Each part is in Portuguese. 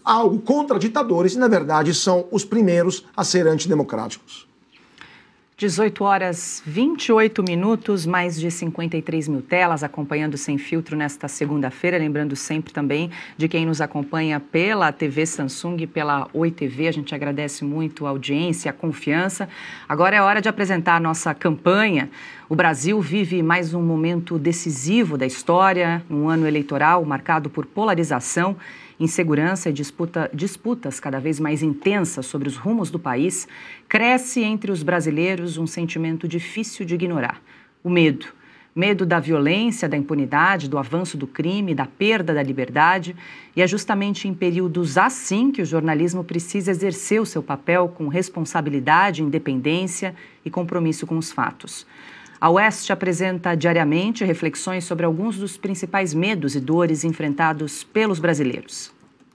algo contra ditadores e, na verdade, são os primeiros a serem antidemocráticos. 18 horas 28 minutos, mais de 53 mil telas acompanhando Sem Filtro nesta segunda-feira. Lembrando sempre também de quem nos acompanha pela TV Samsung e pela Oi TV. A gente agradece muito a audiência, a confiança. Agora é hora de apresentar a nossa campanha. O Brasil vive mais um momento decisivo da história, um ano eleitoral marcado por polarização, insegurança e disputas cada vez mais intensas sobre os rumos do país. Cresce entre os brasileiros um sentimento difícil de ignorar: o medo. Medo da violência, da impunidade, do avanço do crime, da perda da liberdade. E é justamente em períodos assim que o jornalismo precisa exercer o seu papel com responsabilidade, independência e compromisso com os fatos. A Oeste apresenta diariamente reflexões sobre alguns dos principais medos e dores enfrentados pelos brasileiros.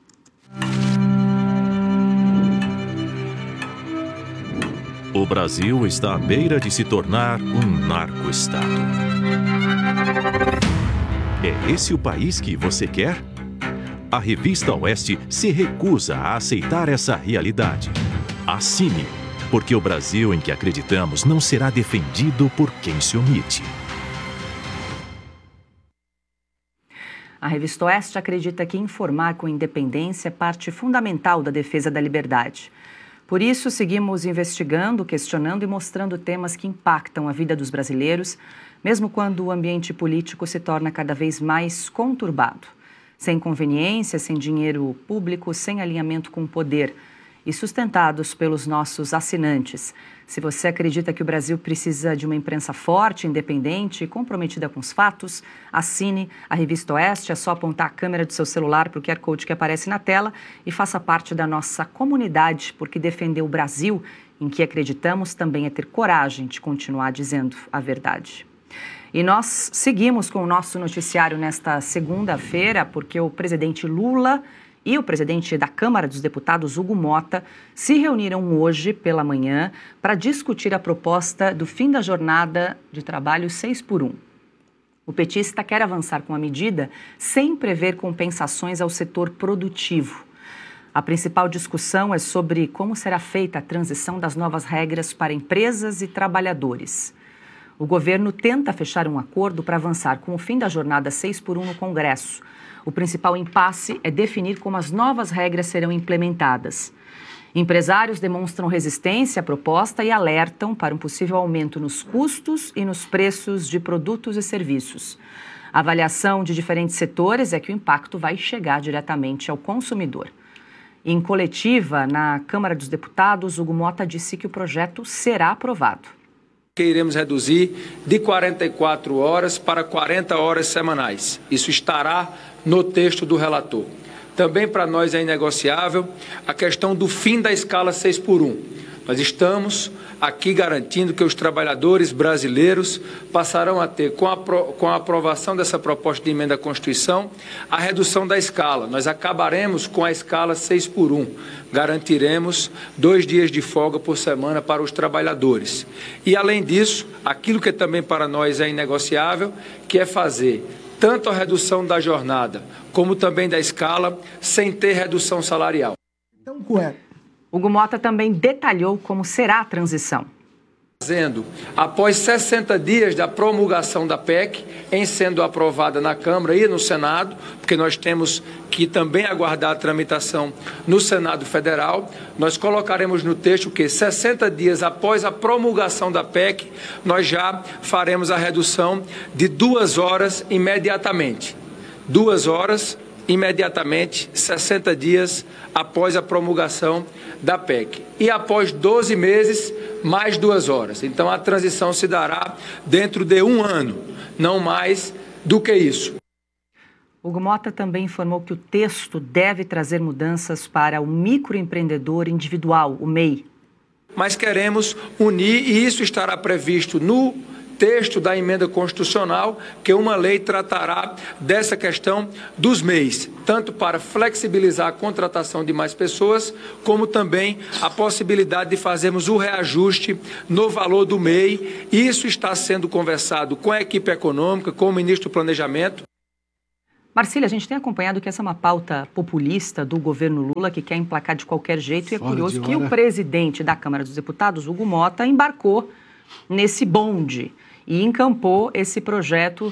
O Brasil está à beira de se tornar um narco-estado. É esse o país que você quer? A revista Oeste se recusa a aceitar essa realidade. Assine, porque o Brasil em que acreditamos não será defendido por quem se omite. A revista Oeste acredita que informar com independência é parte fundamental da defesa da liberdade. Por isso, seguimos investigando, questionando e mostrando temas que impactam a vida dos brasileiros, mesmo quando o ambiente político se torna cada vez mais conturbado. Sem conveniência, sem dinheiro público, sem alinhamento com o poder e sustentados pelos nossos assinantes. Se você acredita que o Brasil precisa de uma imprensa forte, independente e comprometida com os fatos, assine a revista Oeste. É só apontar a câmera do seu celular para o QR Code que aparece na tela e faça parte da nossa comunidade, porque defender o Brasil em que acreditamos também é ter coragem de continuar dizendo a verdade. E nós seguimos com o nosso noticiário nesta segunda-feira, porque o presidente Lula e o presidente da Câmara dos Deputados, Hugo Motta, se reuniram hoje pela manhã para discutir a proposta do fim da jornada de trabalho 6x1. O petista quer avançar com a medida sem prever compensações ao setor produtivo. A principal discussão é sobre como será feita a transição das novas regras para empresas e trabalhadores. O governo tenta fechar um acordo para avançar com o fim da jornada 6x1 no Congresso. O principal impasse é definir como as novas regras serão implementadas. Empresários demonstram resistência à proposta e alertam para um possível aumento nos custos e nos preços de produtos e serviços. A avaliação de diferentes setores é que o impacto vai chegar diretamente ao consumidor. Em coletiva, na Câmara dos Deputados, Hugo Motta disse que o projeto será aprovado. Que iremos reduzir de 44 horas para 40 horas semanais. Isso estará no texto do relator. Também para nós é inegociável a questão do fim da escala 6x1. Nós estamos aqui garantindo que os trabalhadores brasileiros passarão a ter, com a aprovação dessa proposta de emenda à Constituição, a redução da escala. Nós acabaremos com a escala 6x1. Garantiremos 2 dias de folga por semana para os trabalhadores. E, além disso, aquilo que também para nós é inegociável, que é fazer tanto a redução da jornada como também da escala sem ter redução salarial. Então, Hugo Motta também detalhou como será a transição. Após 60 dias da promulgação da PEC, em sendo aprovada na Câmara e no Senado, porque nós temos que também aguardar a tramitação no Senado Federal, nós colocaremos no texto que 60 dias após a promulgação da PEC, nós já faremos a redução de 2 horas imediatamente. 2 horas imediatamente, 60 dias após a promulgação da PEC. E após 12 meses, mais 2 horas. Então, a transição se dará dentro de 1 ano, não mais do que isso. Hugo Motta também informou que o texto deve trazer mudanças para o microempreendedor individual, o MEI. Mas queremos unir, e isso estará previsto no texto da emenda constitucional, que uma lei tratará dessa questão dos MEIs, tanto para flexibilizar a contratação de mais pessoas, como também a possibilidade de fazermos o reajuste no valor do MEI. Isso está sendo conversado com a equipe econômica, com o ministro do Planejamento. Marcília, a gente tem acompanhado que essa é uma pauta populista do governo Lula, que quer emplacar de qualquer jeito, e é curioso que o presidente da Câmara dos Deputados, Hugo Motta, embarcou nesse bonde e encampou esse projeto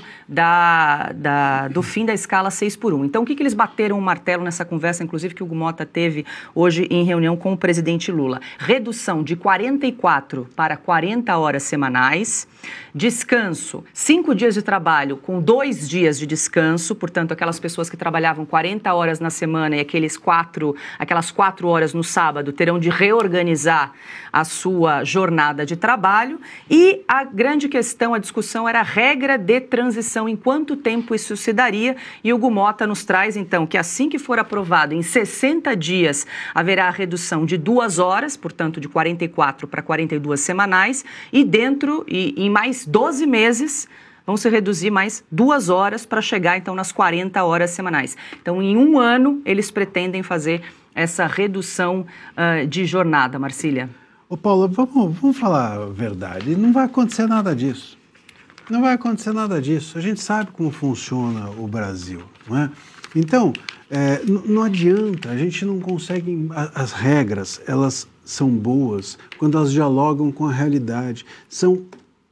do fim da escala 6x1. Então, o que eles bateram o martelo nessa conversa, inclusive, que o Hugo Motta teve hoje em reunião com o presidente Lula? Redução de 44 para 40 horas semanais, descanso, 5 dias de trabalho com 2 dias de descanso, portanto, aquelas pessoas que trabalhavam 40 horas na semana e aquelas 4 horas no sábado terão de reorganizar a sua jornada de trabalho. E a grande questão, a discussão era a regra de transição, em quanto tempo isso se daria, e o Hugo Motta nos traz, então, que assim que for aprovado, em 60 dias, haverá a redução de 2 horas, portanto, de 44 para 42 semanais, e em mais 12 meses, vão se reduzir mais 2 horas para chegar, então, nas 40 horas semanais. Então, em 1 ano, eles pretendem fazer essa redução de jornada. Marcília. Ô Paulo, vamos falar a verdade. Não vai acontecer nada disso. Não vai acontecer nada disso. A gente sabe como funciona o Brasil, não é? Então, não adianta, a gente não consegue... As regras, elas são boas quando elas dialogam com a realidade. São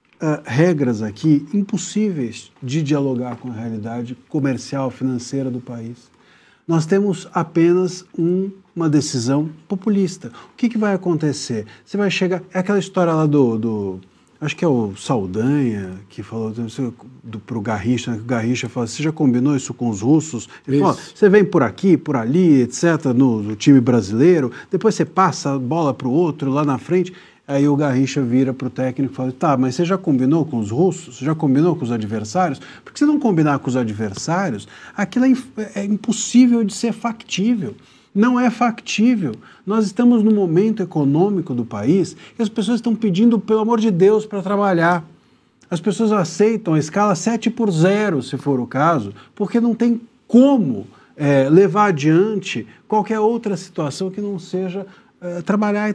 regras aqui impossíveis de dialogar com a realidade comercial, financeira do país. Nós temos apenas uma decisão populista. O que vai acontecer? Você vai chegar... É aquela história lá acho que é o Saldanha que falou para o Garrincha, que o Garrincha falou: você já combinou isso com os russos? Ele falou: você vem por aqui, por ali, etc., no time brasileiro, depois você passa a bola para o outro lá na frente. Aí o Garrincha vira para o técnico e fala: tá, mas você já combinou com os russos? Você já combinou com os adversários? Porque se não combinar com os adversários, aquilo é impossível de ser factível. Não é factível. Nós estamos num momento econômico do país que as pessoas estão pedindo, pelo amor de Deus, para trabalhar. As pessoas aceitam a escala 7x0, se for o caso, porque não tem como levar adiante qualquer outra situação que não seja trabalhar.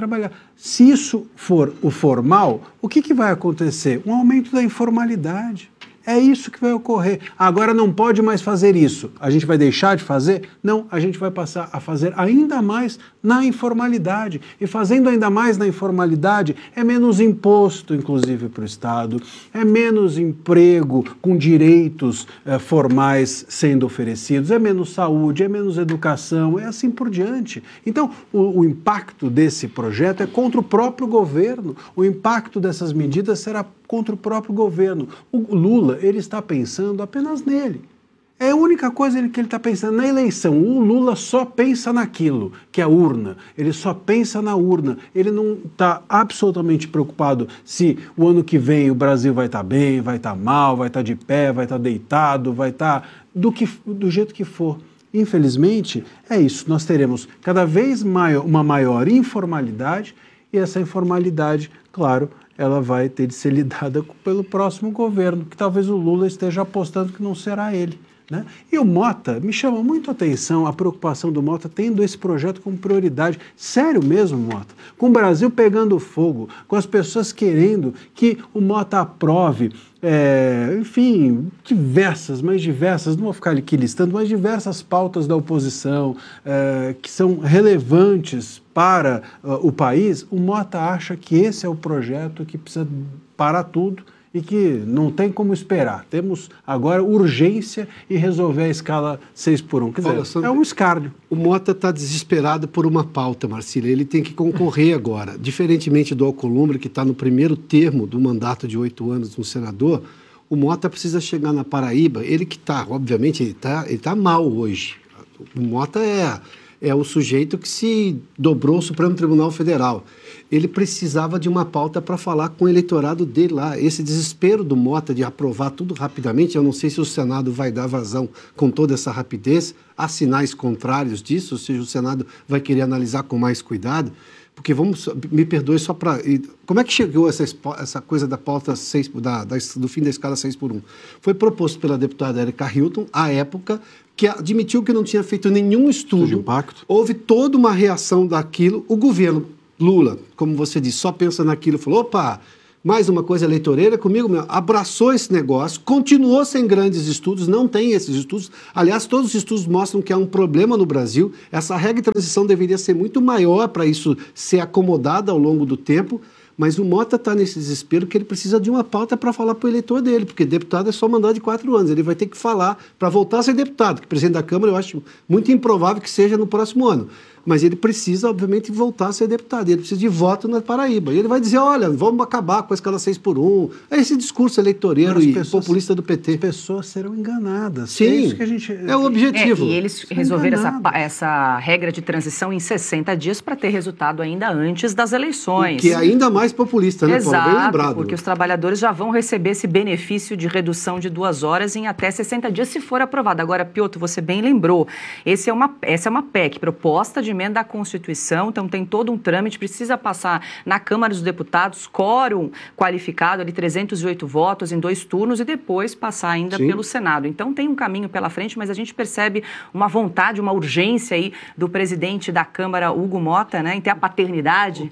Se isso for o formal, o que vai acontecer? Um aumento da informalidade. É isso que vai ocorrer. Agora não pode mais fazer isso. A gente vai deixar de fazer? Não, a gente vai passar a fazer ainda mais na informalidade. E fazendo ainda mais na informalidade, é menos imposto, inclusive, para o Estado, é menos emprego com direitos formais sendo oferecidos, é menos saúde, é menos educação, é assim por diante. Então, o impacto desse projeto é contra o próprio governo. O impacto dessas medidas será contra o próprio governo. O Lula, ele está pensando apenas nele. É a única coisa que ele está pensando. Na eleição, o Lula só pensa naquilo, que é a urna. Ele só pensa na urna. Ele não está absolutamente preocupado se o ano que vem o Brasil vai estar bem, vai estar mal, vai estar de pé, vai estar deitado, vai estar do jeito que for. Infelizmente, é isso. Nós teremos cada vez uma maior informalidade, e essa informalidade, claro, ela vai ter de ser lidada pelo próximo governo, que talvez o Lula esteja apostando que não será ele, né? E o Motta, me chama muito a atenção a preocupação do Motta tendo esse projeto como prioridade. Sério mesmo, Motta? Com o Brasil pegando fogo, com as pessoas querendo que o Motta aprove, enfim, mais diversas, não vou ficar aqui listando, mas diversas pautas da oposição que são relevantes para o país. O Motta acha que esse é o projeto que precisa parar tudo e que não tem como esperar. Temos agora urgência em resolver a escala 6x1. Quer dizer, é um escárnio. O Motta está desesperado por uma pauta, Marcília. Ele tem que concorrer agora. Diferentemente do Alcolumbre, que está no primeiro termo do mandato de 8 anos no senador, o Motta precisa chegar na Paraíba. Ele que está, obviamente, ele tá mal hoje. O Motta é o sujeito que se dobrou ao Supremo Tribunal Federal. Ele precisava de uma pauta para falar com o eleitorado dele lá. Esse desespero do Motta de aprovar tudo rapidamente, eu não sei se o Senado vai dar vazão com toda essa rapidez, há sinais contrários disso, ou seja, o Senado vai querer analisar com mais cuidado, porque me perdoe só para... Como é que chegou essa coisa da pauta do fim da escala 6x1? Foi proposto pela deputada Erika Hilton, à época, que admitiu que não tinha feito nenhum estudo de impacto. Houve toda uma reação daquilo. O governo Lula, como você disse, só pensa naquilo, falou: opa, mais uma coisa eleitoreira comigo, abraçou esse negócio, continuou sem grandes estudos, não tem esses estudos. Aliás, todos os estudos mostram que há um problema no Brasil. Essa regra de transição deveria ser muito maior para isso ser acomodado ao longo do tempo. Mas o Mota está nesse desespero que ele precisa de uma pauta para falar para o eleitor dele, porque deputado é só mandato de 4 anos. Ele vai ter que falar para voltar a ser deputado, que presidente da Câmara eu acho muito improvável que seja no próximo ano. Mas ele precisa, obviamente, voltar a ser deputado. Ele precisa de voto na Paraíba. E ele vai dizer, olha, vamos acabar com a escala 6x1. É esse discurso eleitoreiro e populista do PT. As pessoas serão enganadas. Sim, é isso que a gente... é o objetivo. E eles resolveram essa regra de transição em 60 dias para ter resultado ainda antes das eleições. O que é ainda mais populista, né, Paulo? Bem lembrado. Porque os trabalhadores já vão receber esse benefício de redução de 2 horas em até 60 dias, se for aprovado. Agora, Piotr, você bem lembrou, essa é uma PEC, proposta de emenda à Constituição, então tem todo um trâmite, precisa passar na Câmara dos Deputados, quórum qualificado, ali 308 votos em 2 turnos e depois passar ainda pelo Senado. Então tem um caminho pela frente, mas a gente percebe uma vontade, uma urgência aí do presidente da Câmara, Hugo Mota, né, em ter a paternidade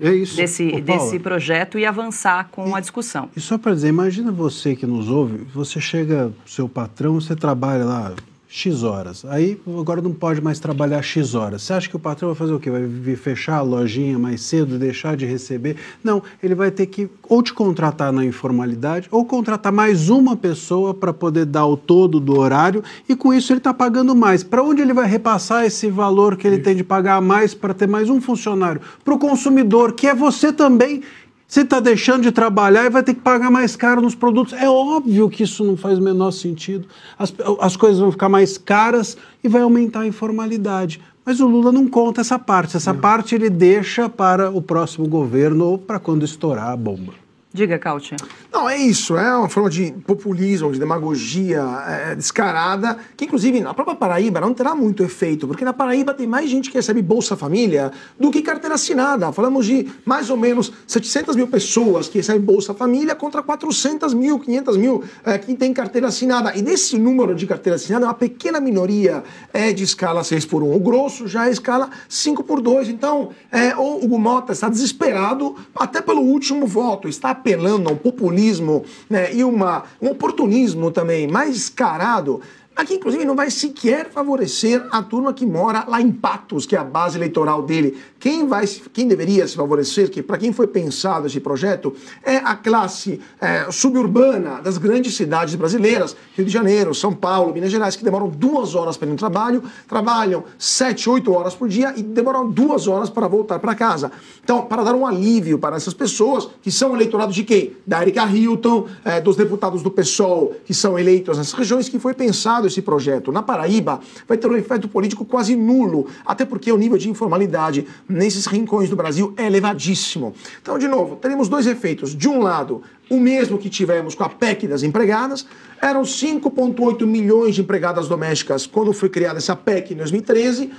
desse projeto e avançar com a discussão. E só para dizer, imagina você que nos ouve, você chega, seu patrão, você trabalha lá X horas. Aí agora não pode mais trabalhar X horas. Você acha que o patrão vai fazer o quê? Vai fechar a lojinha mais cedo, deixar de receber? Não, ele vai ter que ou te contratar na informalidade ou contratar mais uma pessoa para poder dar o todo do horário e com isso ele está pagando mais. Para onde ele vai repassar esse valor que ele tem de pagar a mais para ter mais um funcionário? Para o consumidor, que é você também. Você está deixando de trabalhar e vai ter que pagar mais caro nos produtos. É óbvio que isso não faz o menor sentido. As coisas vão ficar mais caras e vai aumentar a informalidade. Mas o Lula não conta essa parte. Essa parte ele deixa para o próximo governo ou para quando estourar a bomba. Diga, Cautia. Não, é isso, é uma forma de populismo, de demagogia descarada, que inclusive na própria Paraíba não terá muito efeito, porque na Paraíba tem mais gente que recebe Bolsa Família do que carteira assinada. Falamos de mais ou menos 700 mil pessoas que recebem Bolsa Família contra 400 mil, 500 mil que tem carteira assinada. E desse número de carteira assinada, uma pequena minoria é de escala 6x1. O grosso já é escala 5x2. Então, o Hugo Mota está desesperado até pelo último voto, está apelando a um populismo, né, e um oportunismo também mais descarado, aqui inclusive não vai sequer favorecer a turma que mora lá em Patos, que é a base eleitoral dele. Quem deveria se favorecer, que para quem foi pensado esse projeto, é a classe suburbana das grandes cidades brasileiras, Rio de Janeiro, São Paulo, Minas Gerais, que demoram 2 horas para ir no trabalho, trabalham 7, 8 horas por dia e demoram 2 horas para voltar para casa. Então, para dar um alívio para essas pessoas, que são eleitorados de quem? Da Erika Hilton, dos deputados do PSOL, que são eleitos nessas regiões, que foi pensado esse projeto. Na Paraíba, vai ter um efeito político quase nulo, até porque o nível de informalidade nesses rincões do Brasil é elevadíssimo. Então, de novo, teremos 2 efeitos. De um lado, o mesmo que tivemos com a PEC das empregadas, eram 5,8 milhões de empregadas domésticas quando foi criada essa PEC em 2013,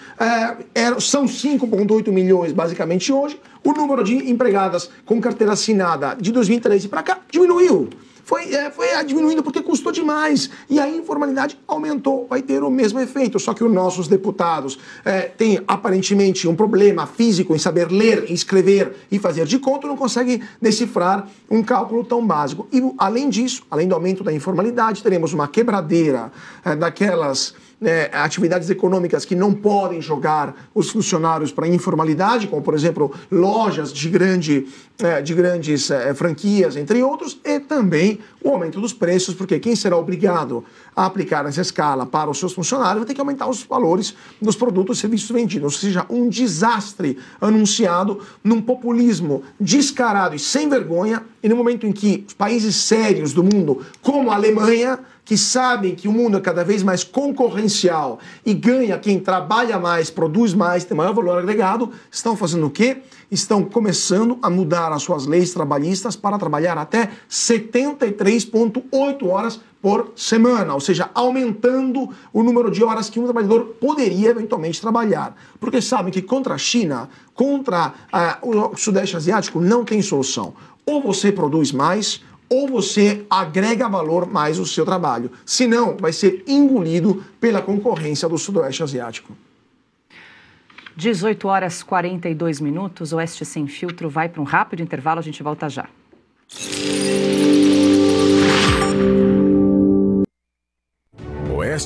são 5,8 milhões basicamente hoje. O número de empregadas com carteira assinada de 2013 para cá diminuiu. Foi diminuindo porque custou demais e a informalidade aumentou, vai ter o mesmo efeito, só que os nossos deputados têm aparentemente um problema físico em saber ler, escrever e fazer de conta, não conseguem decifrar um cálculo tão básico. E além disso, além do aumento da informalidade, teremos uma quebradeira daquelas atividades econômicas que não podem jogar os funcionários para a informalidade, como, por exemplo, lojas de grandes franquias, entre outros, e também o aumento dos preços, porque quem será obrigado a aplicar essa escala para os seus funcionários vai ter que aumentar os valores dos produtos e serviços vendidos, ou seja, um desastre anunciado num populismo descarado e sem vergonha, e no momento em que os países sérios do mundo, como a Alemanha, que sabem que o mundo é cada vez mais concorrencial e ganha quem trabalha mais, produz mais, tem maior valor agregado, estão fazendo o quê? Estão começando a mudar as suas leis trabalhistas para trabalhar até 73,8 horas por semana, ou seja, aumentando o número de horas que um trabalhador poderia eventualmente trabalhar. Porque sabem que contra a China, contra o Sudeste Asiático, não tem solução. Ou você produz mais, ou você agrega valor mais ao seu trabalho. Senão, vai ser engolido pela concorrência do Sudoeste Asiático. 18 horas 42 minutos, Oeste Sem Filtro vai para um rápido intervalo, a gente volta já.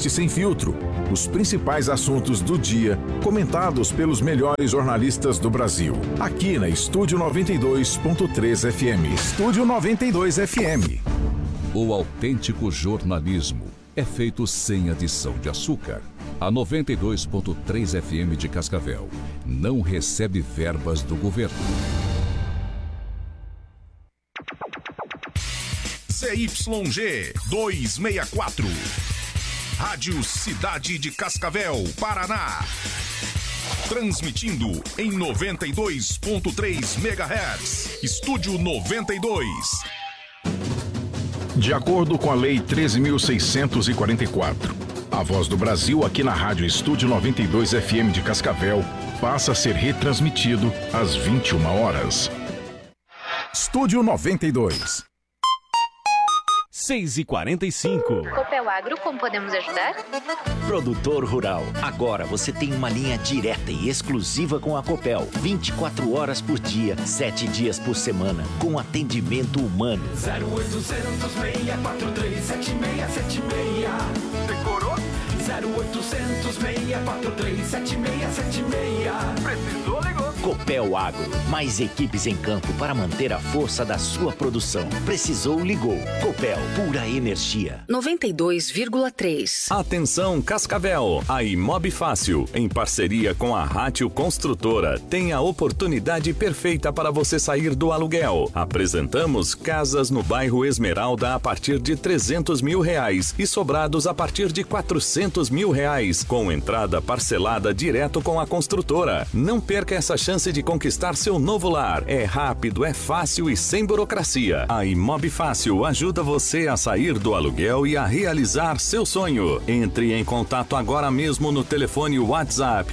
Oeste Sem Filtro. Os principais assuntos do dia, comentados pelos melhores jornalistas do Brasil. Aqui na Estúdio 92.3 FM. Estúdio 92 FM. O autêntico jornalismo é feito sem adição de açúcar. A 92.3 FM de Cascavel não recebe verbas do governo. ZYG 264. Rádio Cidade de Cascavel, Paraná. Transmitindo em 92.3 MHz. Estúdio 92. De acordo com a Lei 13.644, a Voz do Brasil aqui na Rádio Estúdio 92 FM de Cascavel passa a ser retransmitido às 21 horas. Estúdio 92. 6h45. Copel Agro, como podemos ajudar? Produtor rural, agora você tem uma linha direta e exclusiva com a Copel. 24 horas por dia, 7 dias por semana, com atendimento humano. 0800 643 7676. Decorou? 0800 643 7676. Precisou, ligou. Copel Agro, mais equipes em campo para manter a força da sua produção. Precisou, ligou. Copel, pura energia. 92,3. Atenção, Cascavel. A Imob Fácil, em parceria com a Rátio Construtora, tem a oportunidade perfeita para você sair do aluguel. Apresentamos casas no bairro Esmeralda a partir de R$300 mil e sobrados a partir de R$400 mil, com entrada parcelada direto com a construtora. Não perca essa chance de conquistar seu novo lar. É rápido, é fácil e sem burocracia. A Imob Fácil ajuda você a sair do aluguel e a realizar seu sonho. Entre em contato agora mesmo no telefone WhatsApp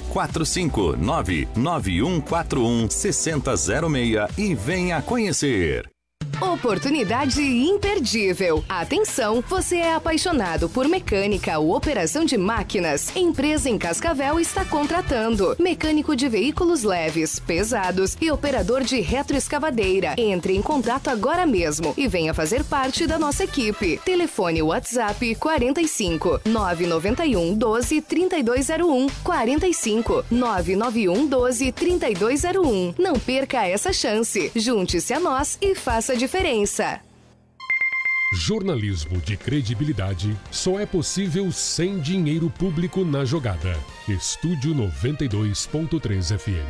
459-9141-6006 e venha conhecer. Oportunidade imperdível. Atenção, você é apaixonado por mecânica ou operação de máquinas? Empresa em Cascavel está contratando mecânico de veículos leves, pesados e operador de retroescavadeira. Entre em contato agora mesmo e venha fazer parte da nossa equipe. Telefone WhatsApp 45 991 12 3201 45 991 12 3201. Não perca essa chance. Junte-se a nós e faça a diferença. Jornalismo de credibilidade só é possível sem dinheiro público na jogada. Estúdio 92.3 FM.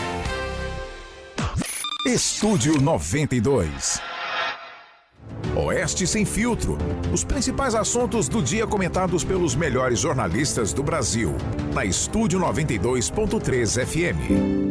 Estúdio 92. Oeste Sem Filtro. Os principais assuntos do dia comentados pelos melhores jornalistas do Brasil. Na Estúdio 92.3 FM.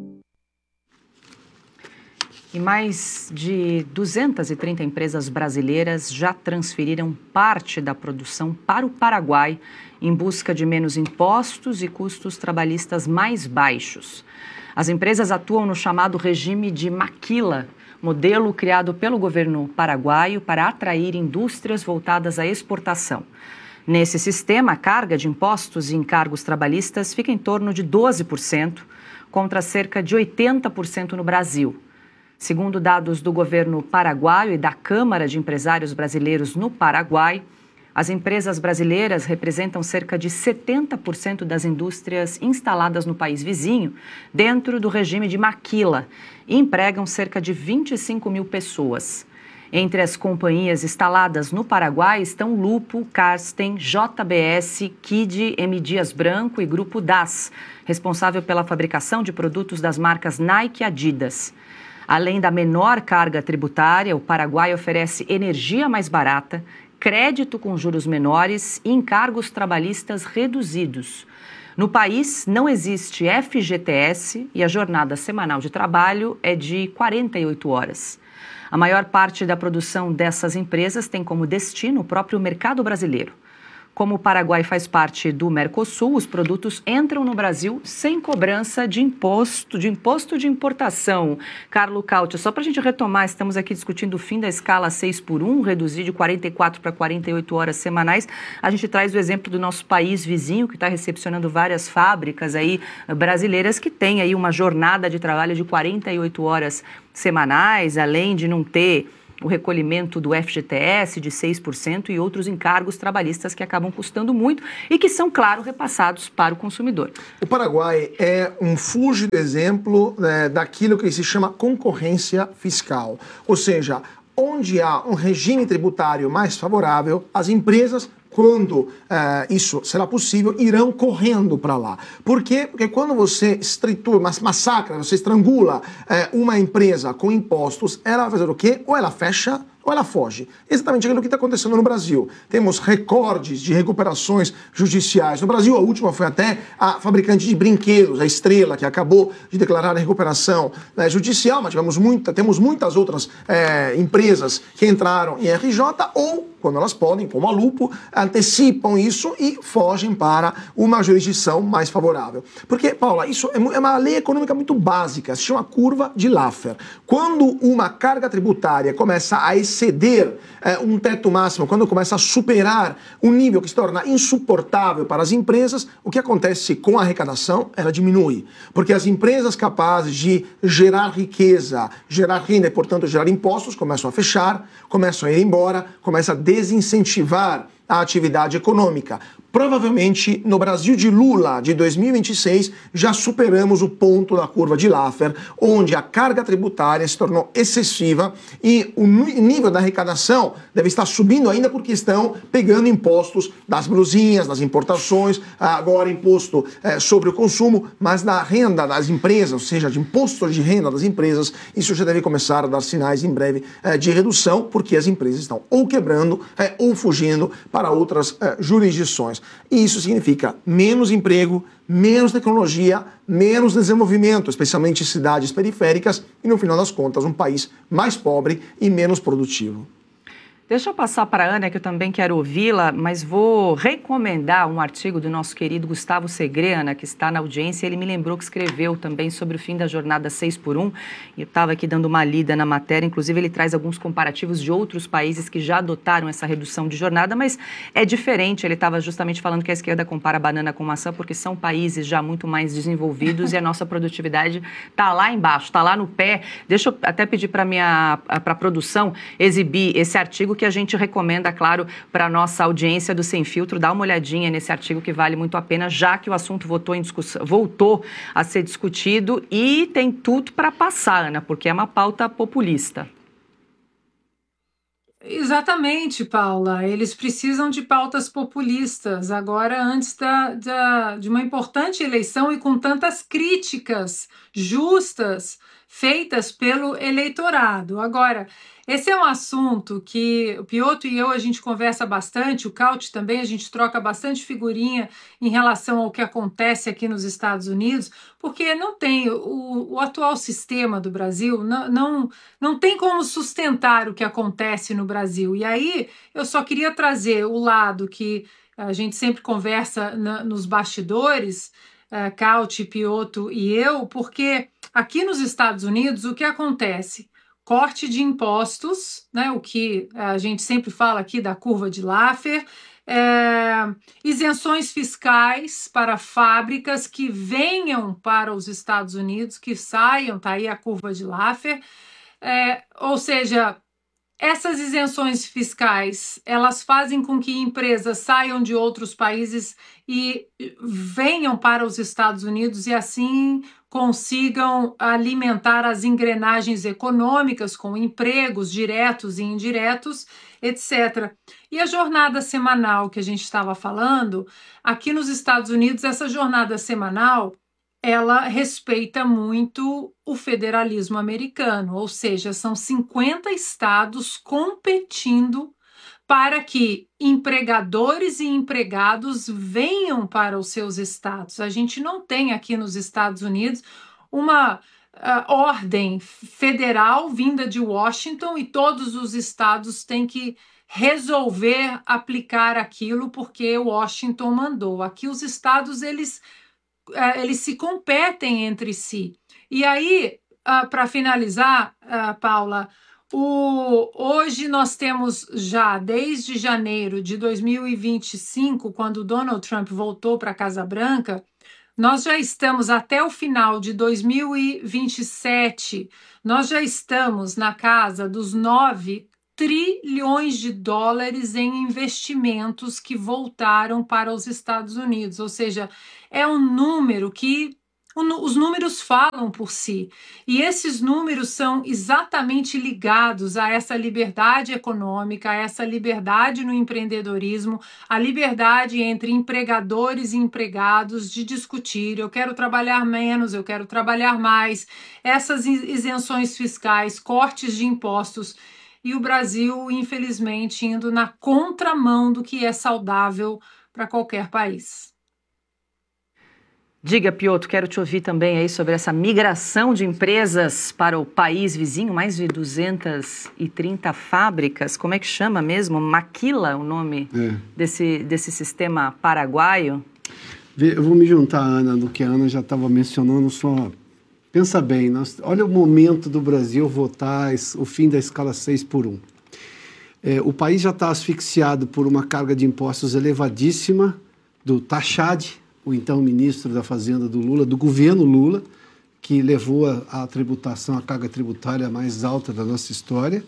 E mais de 230 empresas brasileiras já transferiram parte da produção para o Paraguai em busca de menos impostos e custos trabalhistas mais baixos. As empresas atuam no chamado regime de maquila, modelo criado pelo governo paraguaio para atrair indústrias voltadas à exportação. Nesse sistema, a carga de impostos e encargos trabalhistas fica em torno de 12%, contra cerca de 80% no Brasil. Segundo dados do governo paraguaio e da Câmara de Empresários Brasileiros no Paraguai, as empresas brasileiras representam cerca de 70% das indústrias instaladas no país vizinho, dentro do regime de maquila, e empregam cerca de 25 mil pessoas. Entre as companhias instaladas no Paraguai estão Lupo, Karsten, JBS, Kid, M. Dias Branco e Grupo DAS, responsável pela fabricação de produtos das marcas Nike e Adidas. Além da menor carga tributária, o Paraguai oferece energia mais barata, crédito com juros menores e encargos trabalhistas reduzidos. No país, não existe FGTS e a jornada semanal de trabalho é de 48 horas. A maior parte da produção dessas empresas tem como destino o próprio mercado brasileiro. Como o Paraguai faz parte do Mercosul, os produtos entram no Brasil sem cobrança de imposto de importação. Carlo Cauti, só para a gente retomar, estamos aqui discutindo o fim da escala 6x1, reduzir de 44 para 48 horas semanais. A gente traz o exemplo do nosso país vizinho, que está recepcionando várias fábricas aí brasileiras que têm aí uma jornada de trabalho de 48 horas semanais, além de não ter o recolhimento do FGTS de 6% e outros encargos trabalhistas que acabam custando muito e que são, claro, repassados para o consumidor. O Paraguai é um fúlgido exemplo daquilo que se chama concorrência fiscal, ou seja, onde há um regime tributário mais favorável, as empresas, quando isso será possível, irão correndo para lá. Por quê? Porque quando você massacra, você estrangula uma empresa com impostos, ela vai fazer o quê? Ou ela fecha ou ela foge. Exatamente aquilo que está acontecendo no Brasil. Temos recordes de recuperações judiciais. No Brasil, a última foi até a fabricante de brinquedos, a Estrela, que acabou de declarar a recuperação judicial, mas temos muitas outras empresas que entraram em RJ ou, quando elas podem, como a Lupo, antecipam isso e fogem para uma jurisdição mais favorável. Porque, Paula, isso é uma lei econômica muito básica, se chama curva de Laffer. Quando uma carga tributária começa a exceder um teto máximo, quando começa a superar um nível que se torna insuportável para as empresas, o que acontece com a arrecadação? Ela diminui. Porque as empresas capazes de gerar riqueza, gerar renda e, portanto, gerar impostos, começam a fechar, começam a ir embora, começam a desincentivar a atividade econômica. Provavelmente, no Brasil de Lula, de 2026, já superamos o ponto da curva de Laffer, onde a carga tributária se tornou excessiva e o nível da arrecadação deve estar subindo ainda porque estão pegando impostos das blusinhas, das importações, agora imposto sobre o consumo, mas da renda das empresas, ou seja, de imposto de renda das empresas, isso já deve começar a dar sinais em breve de redução, porque as empresas estão ou quebrando ou fugindo para outras jurisdições. E isso significa menos emprego, menos tecnologia, menos desenvolvimento, especialmente em cidades periféricas e, no final das contas, um país mais pobre e menos produtivo. Deixa eu passar para a Ana, que eu também quero ouvi-la, mas vou recomendar um artigo do nosso querido Gustavo Segrena, que está na audiência. Ele me lembrou que escreveu também sobre o fim da jornada 6x1. Eu estava aqui dando uma lida na matéria, inclusive ele traz alguns comparativos de outros países que já adotaram essa redução de jornada, mas é diferente. Ele estava justamente falando que a esquerda compara banana com maçã, porque são países já muito mais desenvolvidos e a nossa produtividade está lá embaixo, está lá no pé. Deixa eu até pedir para a produção exibir esse artigo que a gente recomenda, claro, para a nossa audiência do Sem Filtro. Dá uma olhadinha nesse artigo que vale muito a pena, já que o assunto voltou a ser discutido e tem tudo para passar, Ana, porque é uma pauta populista. Exatamente, Paula. Eles precisam de pautas populistas agora, antes de uma importante eleição e com tantas críticas justas feitas pelo eleitorado. Agora, esse é um assunto que o Piotr e eu, a gente conversa bastante, o Caut também, a gente troca bastante figurinha em relação ao que acontece aqui nos Estados Unidos, porque não tem, o atual sistema do Brasil não tem como sustentar o que acontece no Brasil. E aí, eu só queria trazer o lado que a gente sempre conversa nos bastidores, Caut, Piotr e eu, porque aqui nos Estados Unidos, o que acontece? Corte de impostos, né, o que a gente sempre fala aqui da curva de Laffer, isenções fiscais para fábricas que venham para os Estados Unidos, que saiam, tá aí a curva de Laffer, ou seja, essas isenções fiscais, elas fazem com que empresas saiam de outros países e venham para os Estados Unidos e assim consigam alimentar as engrenagens econômicas com empregos diretos e indiretos, etc. E a jornada semanal que a gente estava falando, aqui nos Estados Unidos, essa jornada semanal, ela respeita muito o federalismo americano, ou seja, são 50 estados competindo para que empregadores e empregados venham para os seus estados. A gente não tem aqui nos Estados Unidos uma ordem federal vinda de Washington e todos os estados têm que resolver aplicar aquilo porque Washington mandou. Aqui os estados, eles se competem entre si. E aí, para finalizar, Paula, hoje nós temos já, desde janeiro de 2025, quando Donald Trump voltou para a Casa Branca, nós já estamos até o final de 2027, nós já estamos na casa dos 9 trilhões de dólares em investimentos que voltaram para os Estados Unidos. Ou seja, é um número que os números falam por si. E esses números são exatamente ligados a essa liberdade econômica, a essa liberdade no empreendedorismo, a liberdade entre empregadores e empregados de discutir, eu quero trabalhar menos, eu quero trabalhar mais, essas isenções fiscais, cortes de impostos. E o Brasil, infelizmente, indo na contramão do que é saudável para qualquer país. Diga, Piotr, quero te ouvir também aí sobre essa migração de empresas para o país vizinho, mais de 230 fábricas. Como é que chama mesmo? Maquila, o nome desse sistema paraguaio? Eu vou me juntar, Ana, do que a Ana já estava mencionando, só pensa bem, olha o momento do Brasil votar o fim da escala 6x1. O país já está asfixiado por uma carga de impostos elevadíssima do Taxade, o então ministro da Fazenda do Lula, do governo Lula, que levou a tributação, a carga tributária mais alta da nossa história.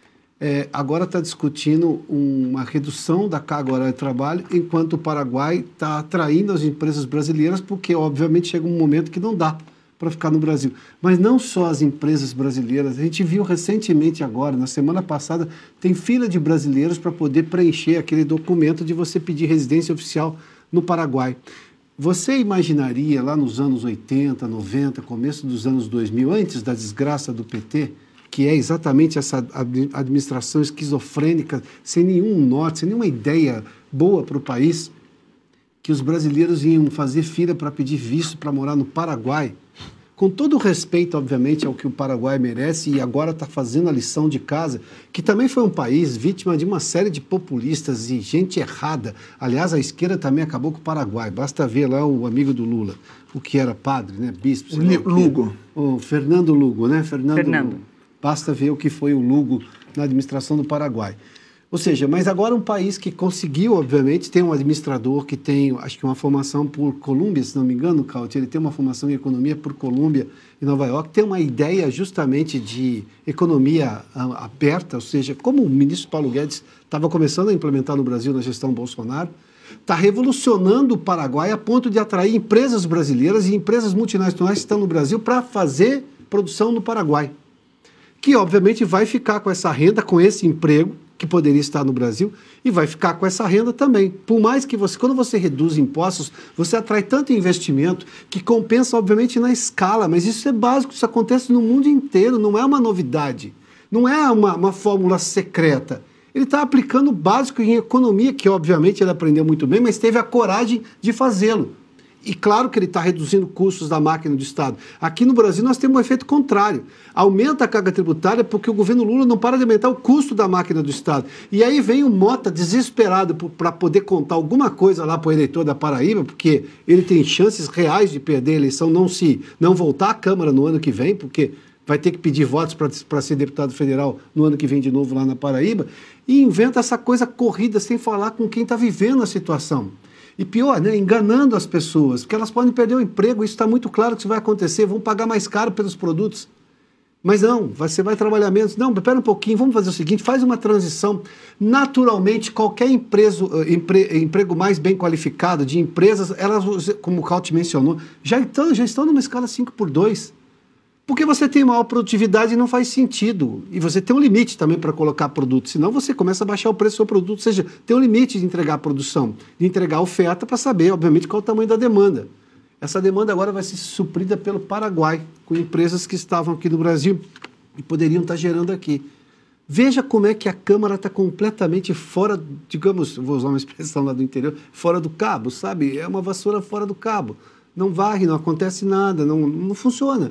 Agora está discutindo uma redução da carga horária de trabalho, enquanto o Paraguai está atraindo as empresas brasileiras, porque, obviamente, chega um momento que não dá para ficar no Brasil. Mas não só as empresas brasileiras, a gente viu recentemente agora, na semana passada, tem fila de brasileiros para poder preencher aquele documento de você pedir residência oficial no Paraguai. Você imaginaria lá nos anos 80, 90, começo dos anos 2000, antes da desgraça do PT, que é exatamente essa administração esquizofrênica, sem nenhum norte, sem nenhuma ideia boa para o país, que os brasileiros iam fazer fila para pedir visto para morar no Paraguai, com todo o respeito, obviamente, ao que o Paraguai merece, e agora está fazendo a lição de casa, que também foi um país vítima de uma série de populistas e gente errada. Aliás, a esquerda também acabou com o Paraguai. Basta ver lá o amigo do Lula, o que era padre, né, bispo. Lugo. O Fernando Lugo, né? Fernando. Lugo. Basta ver o que foi o Lugo na administração do Paraguai. Ou seja, mas agora um país que conseguiu, obviamente, tem um administrador que tem, acho que uma formação por Colômbia, se não me engano, Cauti, ele tem uma formação em economia por Colômbia e Nova York, tem uma ideia justamente de economia aberta, ou seja, como o ministro Paulo Guedes estava começando a implementar no Brasil na gestão Bolsonaro, está revolucionando o Paraguai a ponto de atrair empresas brasileiras e empresas multinacionais que estão no Brasil para fazer produção no Paraguai, que obviamente vai ficar com essa renda, com esse emprego, que poderia estar no Brasil, e vai ficar com essa renda também. Por mais que quando você reduz impostos, você atrai tanto investimento que compensa, obviamente, na escala, mas isso é básico, isso acontece no mundo inteiro, não é uma novidade, não é uma fórmula secreta. Ele está aplicando o básico em economia, que obviamente ele aprendeu muito bem, mas teve a coragem de fazê-lo. E claro que ele está reduzindo custos da máquina do Estado. Aqui no Brasil nós temos um efeito contrário. Aumenta a carga tributária porque o governo Lula não para de aumentar o custo da máquina do Estado. E aí vem o Mota desesperado para poder contar alguma coisa lá para o eleitor da Paraíba, porque ele tem chances reais de perder a eleição, não voltar à Câmara no ano que vem, porque vai ter que pedir votos para ser deputado federal no ano que vem de novo lá na Paraíba, e inventa essa coisa corrida sem falar com quem está vivendo a situação. E pior, né, enganando as pessoas, porque elas podem perder o emprego, isso está muito claro que isso vai acontecer, vão pagar mais caro pelos produtos. Mas não, você vai trabalhar menos. Não, espera um pouquinho, vamos fazer o seguinte, faz uma transição. Naturalmente, qualquer emprego mais bem qualificado de empresas, elas, como o Cauti mencionou, já estão numa escala 5x2. Porque você tem maior produtividade e não faz sentido. E você tem um limite também para colocar produto, senão você começa a baixar o preço do seu produto, ou seja, tem um limite de entregar a produção, de entregar a oferta para saber, obviamente, qual é o tamanho da demanda. Essa demanda agora vai ser suprida pelo Paraguai, com empresas que estavam aqui no Brasil e poderiam estar gerando aqui. Veja como é que a Câmara está completamente fora, digamos, vou usar uma expressão lá do interior, fora do cabo, sabe? É uma vassoura fora do cabo. Não varre, não acontece nada, não funciona.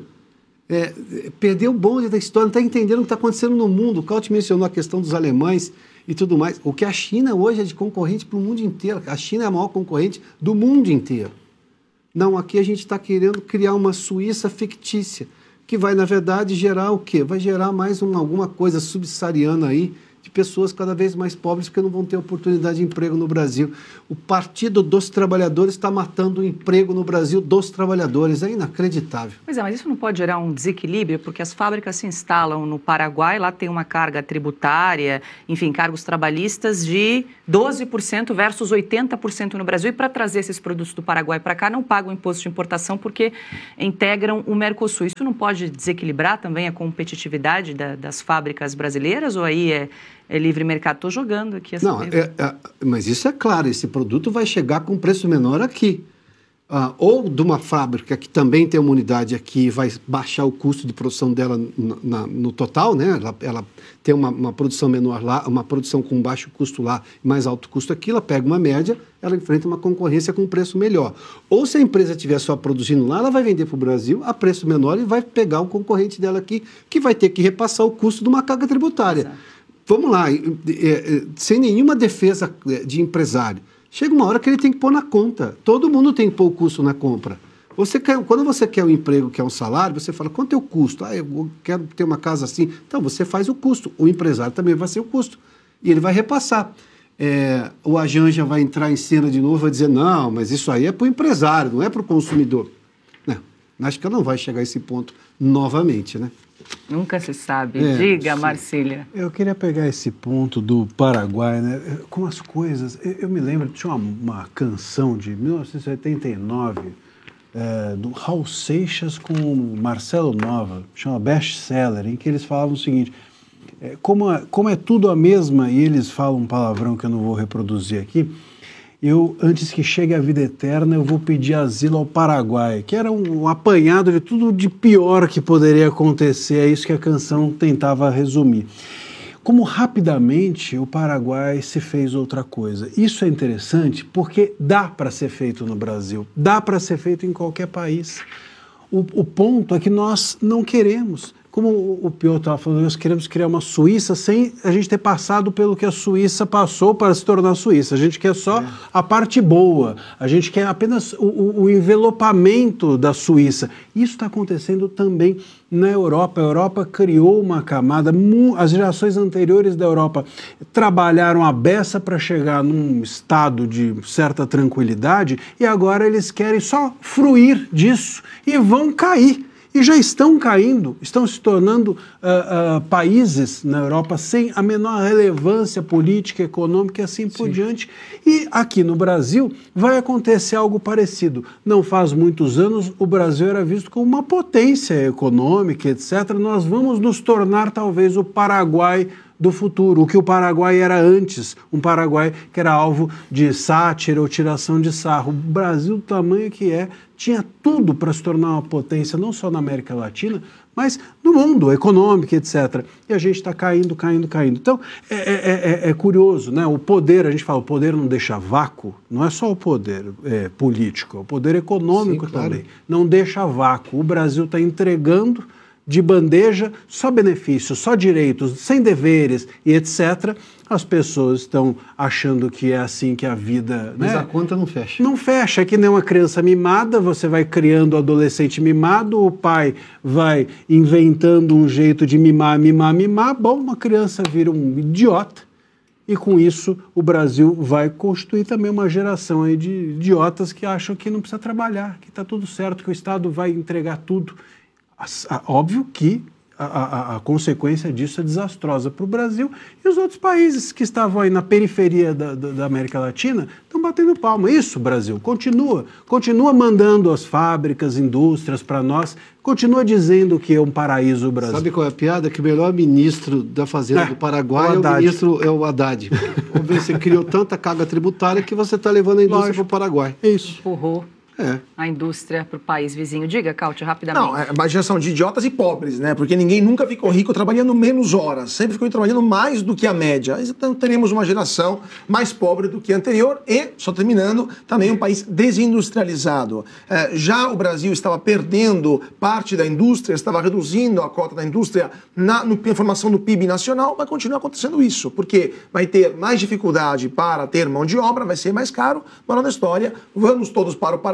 Perdeu o bonde da história, não está entendendo o que está acontecendo no mundo. O Cauti mencionou a questão dos alemães e tudo mais. O que a China hoje é de concorrente para o mundo inteiro. A China é a maior concorrente do mundo inteiro. Não, aqui a gente está querendo criar uma Suíça fictícia, que vai, na verdade, gerar o quê? Vai gerar mais alguma coisa subsaariana aí, de pessoas cada vez mais pobres que não vão ter oportunidade de emprego no Brasil. O Partido dos Trabalhadores está matando o emprego no Brasil dos trabalhadores. É inacreditável. Pois é, mas isso não pode gerar um desequilíbrio, porque as fábricas se instalam no Paraguai, lá tem uma carga tributária, enfim, cargos trabalhistas de 12% versus 80% no Brasil. E para trazer esses produtos do Paraguai para cá, não pagam imposto de importação porque integram o Mercosul. Isso não pode desequilibrar também a competitividade das fábricas brasileiras? Ou aí é livre mercado? Estou jogando aqui essa pergunta. Mas isso é claro, esse produto vai chegar com preço menor aqui. Ou de uma fábrica que também tem uma unidade aqui, vai baixar o custo de produção dela no total, né? Ela tem uma produção menor lá, uma produção com baixo custo lá, mais alto custo aqui, ela pega uma média, ela enfrenta uma concorrência com preço melhor. Ou se a empresa estiver só produzindo lá, ela vai vender para o Brasil a preço menor e vai pegar o concorrente dela aqui, que vai ter que repassar o custo de uma carga tributária. Exato. Vamos lá, sem nenhuma defesa de empresário. Chega uma hora que ele tem que pôr na conta. Todo mundo tem que pôr o custo na compra. Quando você quer um emprego, quer um salário, você fala, quanto é o custo? Eu quero ter uma casa assim. Então, você faz o custo. O empresário também vai ser o custo. E ele vai repassar. O Ajanja vai entrar em cena de novo e vai dizer, não, mas isso aí é para o empresário, não é para o consumidor. Não, acho que ela não vai chegar a esse ponto novamente, né? Nunca se sabe. Diga, Marcília. Eu queria pegar esse ponto do Paraguai, né? Com as coisas. Eu me lembro, tinha uma canção de 1989 do Raul Seixas com Marcelo Nova, chama Best Seller, em que eles falavam o seguinte: como é tudo a mesma, e eles falam um palavrão que eu não vou reproduzir aqui. Antes que chegue a vida eterna, eu vou pedir asilo ao Paraguai, que era um apanhado de tudo de pior que poderia acontecer, é isso que a canção tentava resumir. Como rapidamente o Paraguai se fez outra coisa. Isso é interessante porque dá para ser feito no Brasil, dá para ser feito em qualquer país. O ponto é que nós não queremos. Como o Piotr estava falando, nós queremos criar uma Suíça sem a gente ter passado pelo que a Suíça passou para se tornar Suíça. A gente quer só a parte boa, a gente quer apenas o envelopamento da Suíça. Isso está acontecendo também na Europa. A Europa criou uma camada, as gerações anteriores da Europa trabalharam a beça para chegar num estado de certa tranquilidade e agora eles querem só fruir disso e vão cair. E já estão caindo, estão se tornando países na Europa sem a menor relevância política, econômica e assim por diante. E aqui no Brasil vai acontecer algo parecido. Não faz muitos anos o Brasil era visto como uma potência econômica, etc. Nós vamos nos tornar talvez o Paraguai do futuro, o que o Paraguai era antes, um Paraguai que era alvo de sátira ou tiração de sarro. O Brasil, do tamanho que tinha tudo para se tornar uma potência, não só na América Latina, mas no mundo econômico, etc. E a gente está caindo. Então, é curioso, né? O poder, a gente fala, o poder não deixa vácuo, não é só o poder político, é o poder econômico. Sim, claro. Também. Não deixa vácuo. O Brasil está entregando de bandeja, só benefícios, só direitos, sem deveres e etc. As pessoas estão achando que é assim que a vida... Mas a conta não fecha. Não fecha, é que nem uma criança mimada, você vai criando o adolescente mimado, o pai vai inventando um jeito de mimar, bom, uma criança vira um idiota. E com isso o Brasil vai constituir também uma geração aí de idiotas que acham que não precisa trabalhar, que está tudo certo, que o Estado vai entregar tudo. Óbvio que a consequência disso é desastrosa para o Brasil e os outros países que estavam aí na periferia da América Latina estão batendo palma. Isso, Brasil, continua mandando as fábricas, indústrias para nós, continua dizendo que é um paraíso o Brasil. Sabe qual é a piada? Que o melhor ministro da Fazenda do Paraguai é o Haddad. Vamos ver, você criou tanta carga tributária que você está levando a indústria para o Paraguai. Isso. Empurrou a indústria para o país vizinho. Diga, Cáutia, rapidamente. Não, é uma geração de idiotas e pobres, né? Porque ninguém nunca ficou rico trabalhando menos horas. Sempre ficou trabalhando mais do que a média. Então teremos uma geração mais pobre do que a anterior e, só terminando, também um país desindustrializado. Já o Brasil estava perdendo parte da indústria, estava reduzindo a cota da indústria na formação do PIB nacional, vai continuar acontecendo isso, porque vai ter mais dificuldade para ter mão de obra, vai ser mais caro. Moral da história, vamos todos para o Paraguai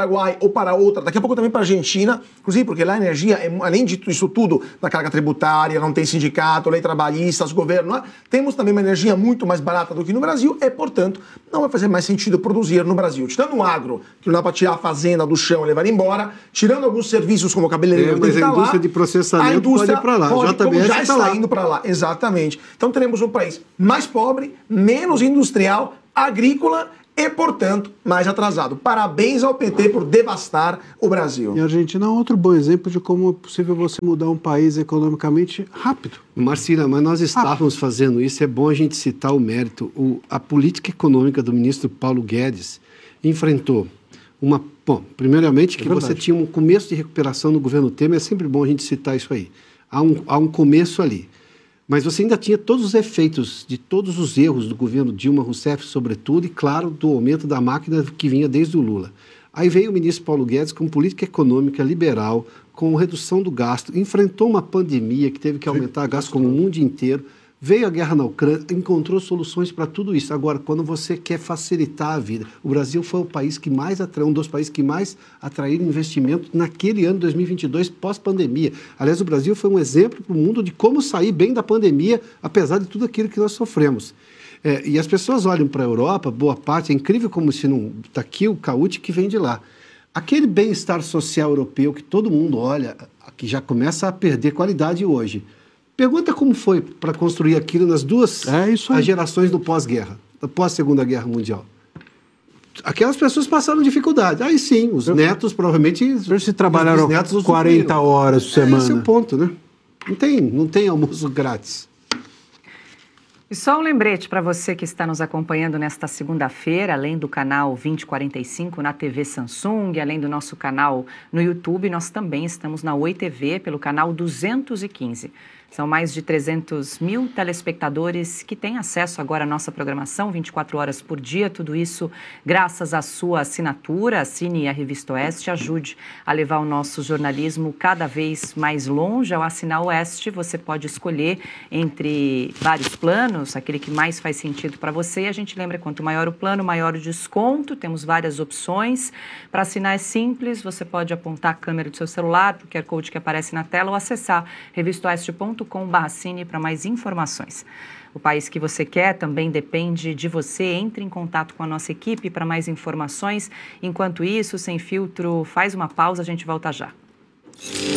Paraguai ou para outra, daqui a pouco também para a Argentina, inclusive porque lá a energia, além disso tudo, da carga tributária, não tem sindicato, lei trabalhista, os governos, temos também uma energia muito mais barata do que no Brasil e, portanto, não vai fazer mais sentido produzir no Brasil. Tirando o agro, que não dá para tirar a fazenda do chão e levar embora, tirando alguns serviços como cabeleireiro, mas a indústria de processamento pode ir para lá. JBS já está indo para lá, exatamente. Então teremos um país mais pobre, menos industrial, agrícola e, portanto, mais atrasado. Parabéns ao PT por devastar o Brasil. E a Argentina é outro bom exemplo de como é possível você mudar um país economicamente rápido. Marcília, mas nós estávamos fazendo isso, é bom a gente citar o mérito. A política econômica do ministro Paulo Guedes enfrentou uma... Bom, primeiramente que você tinha um começo de recuperação no governo Temer, é sempre bom a gente citar isso aí. Há um começo ali. Mas você ainda tinha todos os efeitos de todos os erros do governo Dilma Rousseff, sobretudo, e, claro, do aumento da máquina que vinha desde o Lula. Aí veio o ministro Paulo Guedes com política econômica liberal, com redução do gasto, enfrentou uma pandemia que teve que aumentar gasto como o mundo inteiro, veio a guerra na Ucrânia, encontrou soluções para tudo isso. Agora, quando você quer facilitar a vida, o Brasil foi o país que mais um dos países que mais atraíram investimento naquele ano 2022, pós-pandemia. Aliás, o Brasil foi um exemplo para o mundo de como sair bem da pandemia, apesar de tudo aquilo que nós sofremos. E as pessoas olham para a Europa, boa parte, é incrível como se não... Está aqui o caute que vem de lá. Aquele bem-estar social europeu que todo mundo olha, que já começa a perder qualidade hoje. Pergunta como foi para construir aquilo nas duas as gerações do pós-guerra, da pós-Segunda Guerra Mundial. Aquelas pessoas passaram dificuldade. Aí sim, os netos provavelmente... Se trabalharam 40 horas por semana. Esse é o ponto, né? Não tem almoço grátis. E só um lembrete para você que está nos acompanhando nesta segunda-feira, além do canal 2045 na TV Samsung, além do nosso canal no YouTube, nós também estamos na Oi TV pelo canal 215. São mais de 300 mil telespectadores que têm acesso agora à nossa programação 24 horas por dia. Tudo isso graças à sua assinatura. Assine a Revista Oeste, ajude a levar o nosso jornalismo cada vez mais longe. Ao assinar o Oeste, você pode escolher entre vários planos, aquele que mais faz sentido para você. E a gente lembra, quanto maior o plano, maior o desconto. Temos várias opções. Para assinar é simples, você pode apontar a câmera do seu celular para o QR Code que aparece na tela ou acessar revistaoeste.com.br para mais informações. O país que você quer também depende de você. Entre em contato com a nossa equipe para mais informações. Enquanto isso, Sem Filtro faz uma pausa, a gente volta já.